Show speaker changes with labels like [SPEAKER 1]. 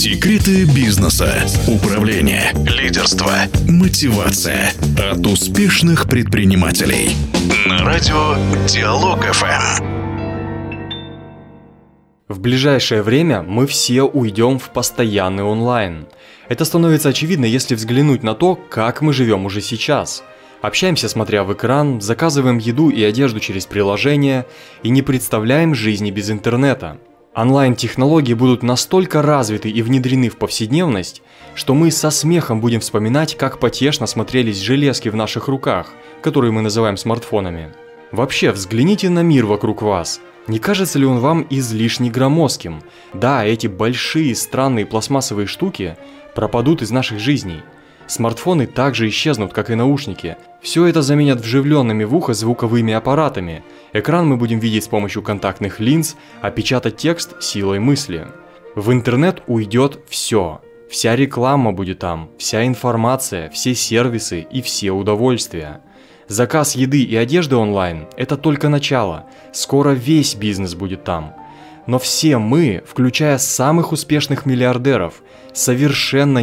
[SPEAKER 1] Секреты бизнеса, управления, лидерства, мотивация от успешных предпринимателей. На радио Диалог ФМ.
[SPEAKER 2] В ближайшее время мы все уйдем в постоянный онлайн. Это становится очевидно, если взглянуть на то, как мы живем уже сейчас. Общаемся, смотря в экран, заказываем еду и одежду через приложения и не представляем жизни без интернета. Онлайн-технологии будут настолько развиты и внедрены в повседневность, что мы со смехом будем вспоминать, как потешно смотрелись железки в наших руках, которые мы называем смартфонами. Вообще, взгляните на мир вокруг вас. Не кажется ли он вам излишне громоздким? Да, эти большие странные пластмассовые штуки пропадут из наших жизней. Смартфоны также исчезнут, как и наушники. Все это заменят вживленными в ухо звуковыми аппаратами. Экран мы будем видеть с помощью контактных линз, а печатать текст силой мысли. В интернет уйдет все. Вся реклама будет там, вся информация, все сервисы и все удовольствия. Заказ еды и одежды онлайн – это только начало. Скоро весь бизнес будет там. Но все мы, включая самых успешных миллиардеров, совершенно